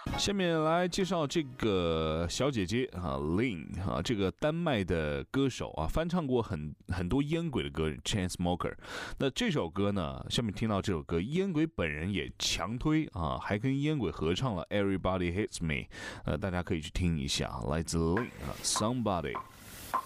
下面来介绍这个小姐姐啊 ，Lin 啊，这个丹麦的歌手啊，翻唱过很多烟鬼的歌 ，Chainsmoker。那这首歌呢，下面听到这首歌，烟鬼本人也强推啊，还跟烟鬼合唱了《Everybody Hates Me》。大家可以去听一下，来自 Lin 啊，Somebody。